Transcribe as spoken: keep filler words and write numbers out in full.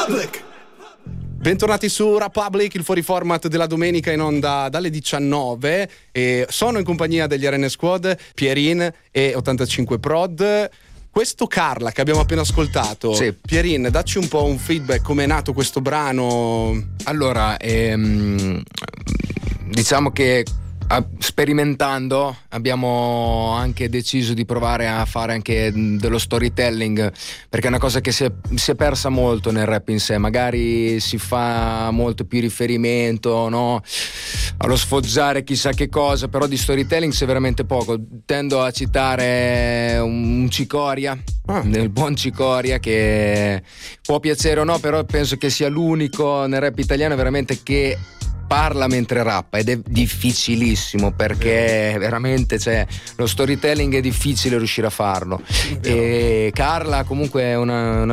Republic. Bentornati su Republic, il fuori format della domenica in onda dalle diciannove, e sono in compagnia degli R N Squad, Pierin e ottantacinque Prod. Questo Carla che abbiamo appena ascoltato, sì. Pierin, dacci un po' un feedback, come è nato questo brano? Allora, ehm, diciamo che sperimentando abbiamo anche deciso di provare a fare anche dello storytelling, perché è una cosa che si è, si è persa molto nel rap in sé. Magari si fa molto più riferimento, no, allo sfoggiare chissà che cosa, però di storytelling c'è veramente poco. Tendo a citare un Cicoria, ah. del buon Cicoria, che può piacere o no, però penso che sia l'unico nel rap italiano veramente che parla mentre rappa, ed è difficilissimo, perché veramente, cioè, lo storytelling è difficile riuscire a farlo. E Carla comunque è una, una